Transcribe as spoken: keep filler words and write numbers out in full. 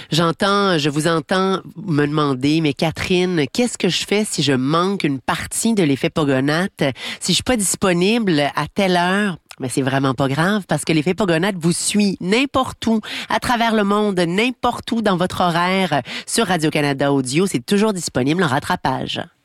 J'entends, je vous entends me demander, mais Catherine, qu'est-ce que je fais si je manque une partie de l'effet Pogonate? Si je suis pas disponible à telle heure? Mais c'est vraiment pas grave parce que l'effet Pogonate vous suit n'importe où, à travers le monde, n'importe où dans votre horaire. Sur Radio-Canada Audio, c'est toujours disponible en rattrapage.